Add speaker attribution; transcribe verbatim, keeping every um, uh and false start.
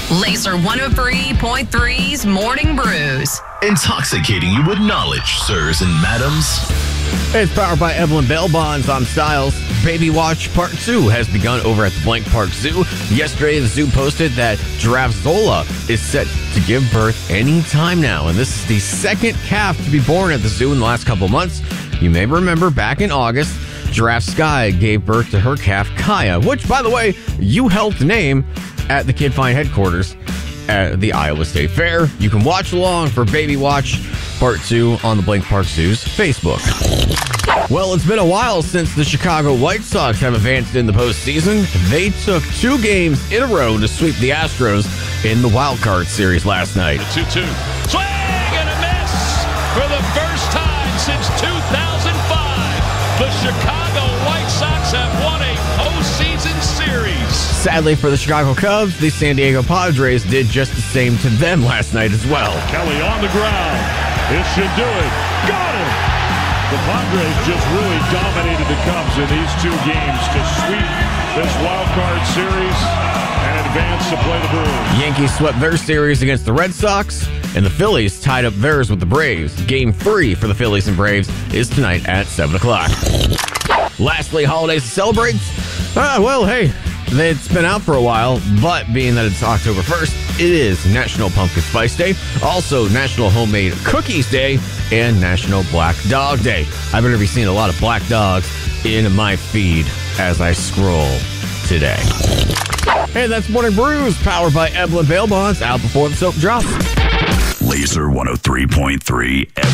Speaker 1: Laser one oh three point three's Morning Brews.
Speaker 2: Intoxicating you with knowledge, sirs and madams.
Speaker 3: It's powered by Evelyn Bail Bonds on Styles. Baby Watch Part two has begun over at the Blank Park Zoo. Yesterday, the zoo posted that Giraffe Zola is set to give birth any time now. And this is the second calf to be born at the zoo in the last couple months. You may remember back in August, Giraffe Sky gave birth to her calf, Kaya, which, by the way, you helped name at the Kid Find headquarters at the Iowa State Fair. You can watch along for Baby Watch Part two on the Blank Park Zoo's Facebook. Well, it's been a while since the Chicago White Sox have advanced in the postseason. They took two games in a row to sweep the Astros in the wild card series last night.
Speaker 4: two two. Swing and a miss for the first time since two thousand five. The Chicago White Sox have won a postseason series.
Speaker 3: Sadly for the Chicago Cubs, the San Diego Padres did just the same to them last night as well.
Speaker 4: Kelly on the ground. This should do it. Got him! The Padres just really dominated the Cubs in these two games to sweep this wild card series and advance to play the Brewers.
Speaker 3: Yankees swept their series against the Red Sox, and the Phillies tied up theirs with the Braves. Game three for the Phillies and Braves is tonight at seven o'clock. Lastly, holidays to celebrate. Ah, well, hey, it's been out for a while, but being that it's October first, it is National Pumpkin Spice Day, also National Homemade Cookies Day, and National Black Dog Day. I've going to be seeing a lot of black dogs in my feed as I scroll today. Hey, that's Morning Brews, powered by Evelyn Bail Bonds, out before the soap drops.
Speaker 2: Laser one oh three point three